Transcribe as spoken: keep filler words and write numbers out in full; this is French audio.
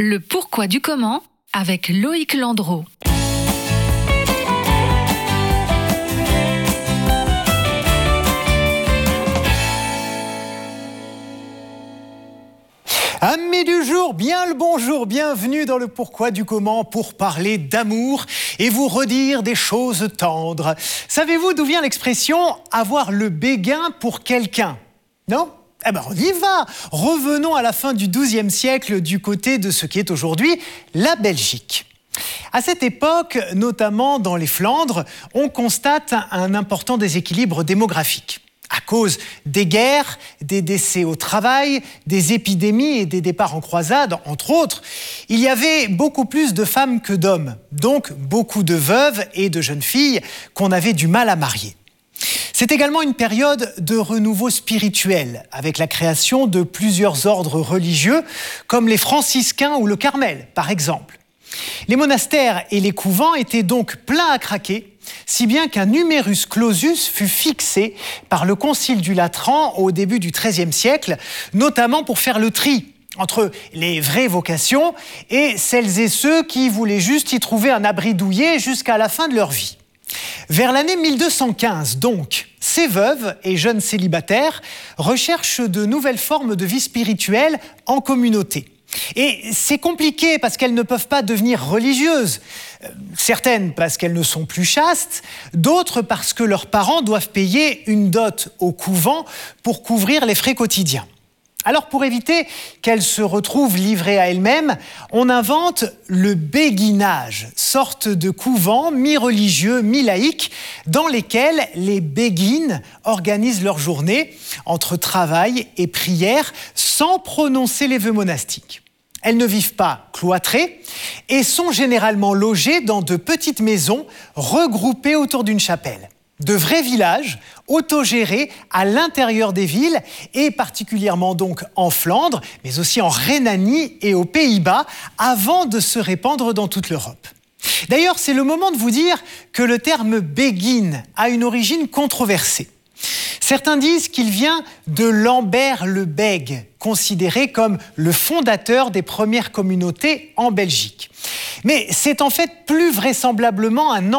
Le pourquoi du comment avec Loïc Landreau. Amis du jour, bien le bonjour, bienvenue dans le pourquoi du comment pour parler d'amour et vous redire des choses tendres. Savez-vous d'où vient l'expression « avoir le béguin pour quelqu'un » ? Non ? Eh ben on y va. Revenons à la fin du douzième siècle du côté de ce qui est aujourd'hui la Belgique. À cette époque, notamment dans les Flandres, on constate un important déséquilibre démographique. À cause des guerres, des décès au travail, des épidémies et des départs en croisade, entre autres, il y avait beaucoup plus de femmes que d'hommes, donc beaucoup de veuves et de jeunes filles qu'on avait du mal à marier. C'est également une période de renouveau spirituel, avec la création de plusieurs ordres religieux, comme les franciscains ou le Carmel, par exemple. Les monastères et les couvents étaient donc pleins à craquer, si bien qu'un numerus clausus fut fixé par le Concile du Latran au début du treizième siècle, notamment pour faire le tri entre les vraies vocations et celles et ceux qui voulaient juste y trouver un abri douillet jusqu'à la fin de leur vie. Vers l'année mille deux cent quinze, donc, ces veuves et jeunes célibataires recherchent de nouvelles formes de vie spirituelle en communauté. Et c'est compliqué parce qu'elles ne peuvent pas devenir religieuses. Certaines parce qu'elles ne sont plus chastes, d'autres parce que leurs parents doivent payer une dot au couvent pour couvrir les frais quotidiens. Alors pour éviter qu'elles se retrouvent livrées à elles-mêmes, on invente le béguinage, sorte de couvent mi-religieux, mi-laïque, dans lesquels les béguines organisent leur journée entre travail et prière sans prononcer les vœux monastiques. Elles ne vivent pas cloîtrées et sont généralement logées dans de petites maisons regroupées autour d'une chapelle. De vrais villages autogérés à l'intérieur des villes et particulièrement donc en Flandre, mais aussi en Rhénanie et aux Pays-Bas, avant de se répandre dans toute l'Europe. D'ailleurs, c'est le moment de vous dire que le terme béguine a une origine controversée. Certains disent qu'il vient de Lambert le Bègue, considéré comme le fondateur des premières communautés en Belgique. Mais c'est en fait plus vraisemblablement un